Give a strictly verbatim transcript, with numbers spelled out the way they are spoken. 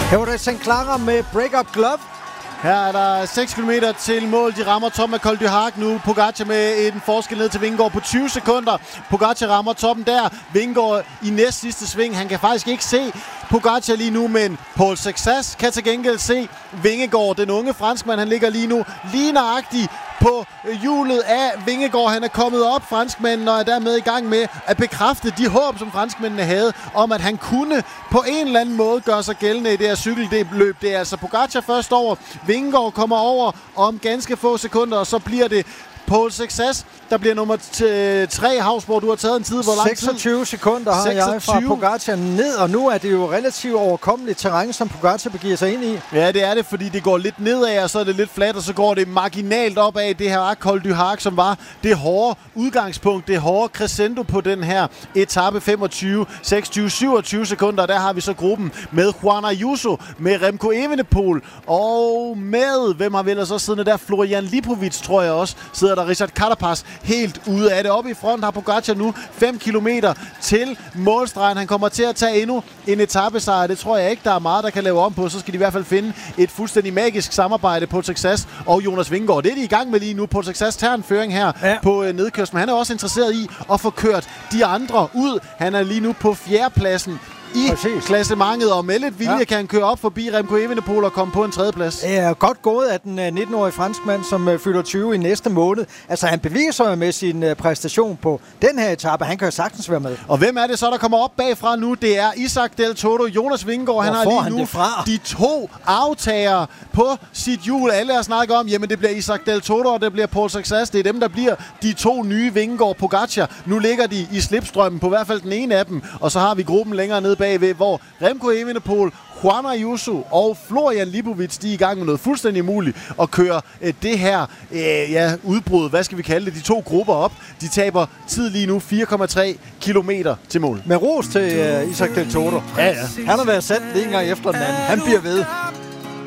Her var det Sankt Clara med Break Up Glove. Her er der seks kilometer til mål. De rammer toppen af Col du Hac nu. Pogacar med en forskel ned til Vingegaard på tyve sekunder. Pogacar rammer toppen der. Vingegaard i næst sidste sving. Han kan faktisk ikke se Pogacar lige nu, men Paul Sexas kan til gengæld se Vingegaard. Den unge franskmand, han ligger lige nu lige nøjagtigt på hjulet af Vingegaard. Han er kommet op, franskmanden, og er dermed i gang med at bekræfte de håb, som franskmændene havde, om at han kunne på en eller anden måde gøre sig gældende i det her cykelløb. Det er altså Pogacar først over. Vingegaard kommer over om ganske få sekunder, og så bliver det Paul Sexas, der bliver nummer tre. Havsborg, du har taget en tid. Hvor lang tid? seksogtyve sekunder har seksogtyve jeg fra Pogacar ned, og nu er det jo relativt overkommeligt terræn, som Pogacar begiver sig ind i. Ja, det er det, fordi det går lidt nedad, og så er det lidt fladt, og så går det marginalt opad. Det her Col du Hac, som var det hårde udgangspunkt, det hårde crescendo på den her etape. femogtyve, seksogtyve, syvogtyve sekunder, der har vi så gruppen med Juan Ayuso, med Remco Evenepoel, og med, hvem har vel så siddende der, Florian Lipovic, tror jeg også, sidder der Richard Carapaz helt ude af det. Oppe i front har Pogacar nu fem kilometer til målstregen. Han kommer til at tage endnu en etapesejr. Det tror jeg ikke, der er meget, der kan lave om på. Så skal de i hvert fald finde et fuldstændig magisk samarbejde på Texas og Jonas Vingegaard. Det er de i gang med lige nu. På Texas tager en føring her ja. på øh, nedkørslen. Men han er også interesseret i at få kørt de andre ud. Han er lige nu på fjerdepladsen i Præcis. klassementet, og med lidt vilje ja. kan han køre op forbi Remco Evenepoel og komme på en tredjeplads. Ja, godt gået af den nitten-årige franskmand, som uh, fylder tyve i næste måned. Altså, han bevæger sig med sin uh, præstation på den her etape. Han kan jo sagtens være med. Og hvem er det så, der kommer op bagfra nu? Det er Isaac Del Toro, Jonas Vingegaard. Han har lige han nu de to aftagere på sit hjul. Alle har snakket om, jamen det bliver Isaac Del Toro, og det bliver Paul Sexas. Det er dem, der bliver de to nye Vingegaard Pogacar. Nu ligger de i slipstrømmen på hvert fald den ene af dem, og så har vi gruppen længere nede bagved, hvor Remco Evenepoel, Juan Ayuso og Florian Lipovic, de er i gang med noget fuldstændig muligt at køre øh, det her øh, ja, udbrud, hvad skal vi kalde det, de to grupper op. De taber tid lige nu fire komma tre kilometer til mål. Med ros til øh, Isaac Del Toro. Ja, ja. Han har været sat en gang efter den anden. Han bliver ved.